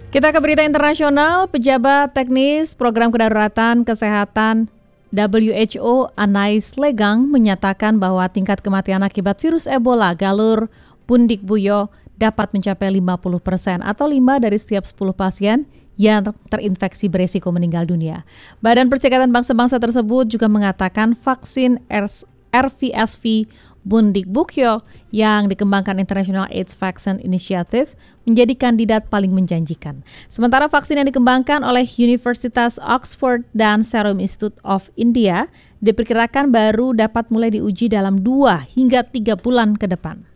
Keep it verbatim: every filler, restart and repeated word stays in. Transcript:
Kita ke berita internasional. Pejabat teknis Program Kedaruratan Kesehatan W H O Anais Legang menyatakan bahwa tingkat kematian akibat virus Ebola Galur Bundibugyo dapat mencapai lima puluh persen atau lima dari setiap sepuluh pasien yang terinfeksi beresiko meninggal dunia. Badan Perserikatan Bangsa-Bangsa tersebut juga mengatakan vaksin R V S V Bundibugyo yang dikembangkan International AIDS Vaccine Initiative menjadi kandidat paling menjanjikan. Sementara vaksin yang dikembangkan oleh Universitas Oxford dan Serum Institute of India diperkirakan baru dapat mulai diuji dalam dua hingga tiga bulan ke depan.